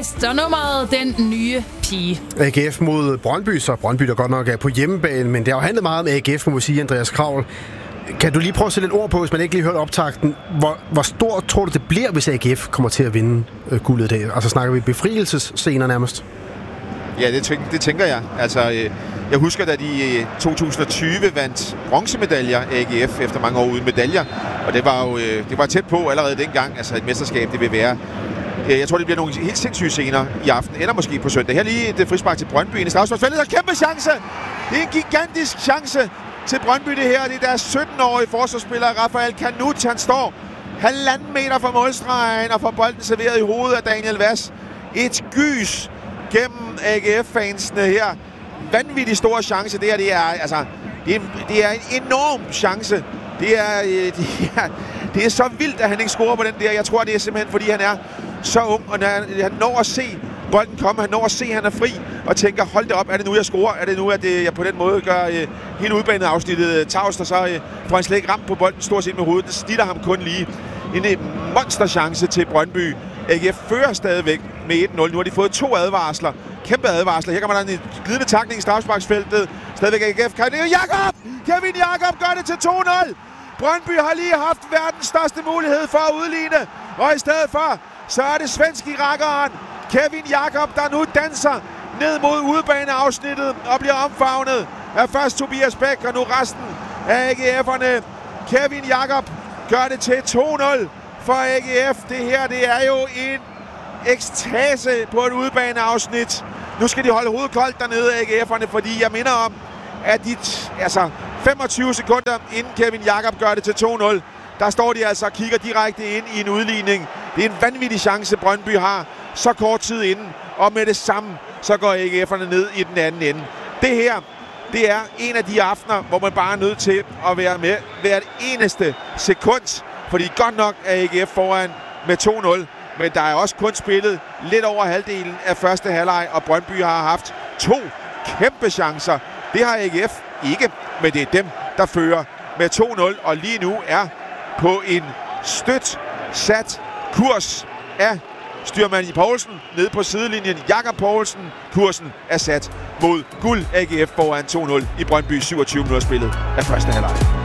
Fest og nummeret Den Nye Pige. AGF mod Brøndby, så Brøndby der godt nok er på hjemmebane, men det har jo handlet meget om AGF, må man sige, Andreas Kraul. Kan du lige prøve at sætte lidt ord på, hvis man ikke lige hørte optakten? Hvor stort tror du, det bliver, hvis AGF kommer til at vinde guldet i dag? Altså snakker vi befrielsesscener nærmest? Ja, det tænker jeg. Altså, jeg husker, da de i 2020 vandt bronzemedaljer AGF efter mange år uden medaljer. Og det var jo det var tæt på allerede dengang, altså et mesterskab, det vil være. Jeg tror, det bliver nogle helt sindssyge scener i aften, eller måske på søndag. Her lige et frispark til Brøndby i straffesparksfeltet. Der er kæmpe chance! Det er en gigantisk chance til Brøndby, det her. Det er deres 17-årige forsvarsspiller, Rafael Kanut. Han står 1,5 meter fra målstregen og får bolden serveret i hovedet af Daniel Vass. Et gys gennem AGF-fansene her. Vanvittig stor chance. Det er en enorm chance. Det er så vildt, at han ikke scorer på den der. Jeg tror, det er simpelthen, fordi han er så ung, og han når at se bolden komme. Han når at se, at han er fri, og tænker, hold det op, er det nu, jeg scorer? Er det nu, at jeg på den måde gør hele udbaneafsnittet tavst, og så får han slet ikke ramt på bolden stort set med hovedet. Det snitter ham kun lige. En monsterchance til Brøndby. AGF fører stadigvæk med 1-0. Nu har de fået 2 advarsler. Kæmpe advarsler. Her kommer der en glidende takning i straffesparksfeltet. Stadigvæk AGF. Kevin Jakob gør det til 2-0. Brøndby har lige haft verdens største mulighed for at udligne. Og i stedet for, så er det svensk irakkeren Kevin Jakob, der nu danser ned mod udebaneafsnittet og bliver omfavnet af først Tobias Bæk og nu resten af AGF'erne. Kevin Jakob gør det til 2-0 for AGF. Det her, det er jo en ekstase på et udebaneafsnit. Nu skal de holde hovedet koldt dernede, AGF'erne, fordi jeg minder om, at 25 sekunder inden Kevin Jakob gør det til 2-0, der står de altså og kigger direkte ind i en udligning. Det er en vanvittig chance, Brøndby har så kort tid inden, og med det samme, så går AGF'erne ned i den anden ende. Det her, det er en af de aftener, hvor man bare er nødt til at være med hvert eneste sekund, fordi godt nok er AGF foran med 2-0, men der er også kun spillet lidt over halvdelen af første halvleg, og Brøndby har haft 2 kæmpe chancer. Det har AGF ikke, men det er dem, der fører med 2-0, og lige nu er på en støt sat kurs af styrmand i Poulsen ned på sidelinjen. Jakob Poulsen, kursen er sat mod guld. AGF foran 2-0 i Brøndby 27 minutter spillet af første halvleg.